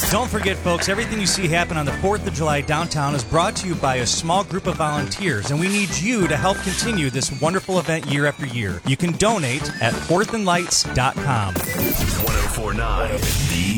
Don't forget, folks, everything you see happen on the 4th of July downtown is brought to you by a small group of volunteers, and we need you to help continue this wonderful event year after year. You can donate at fourthandlights.com. 1049 The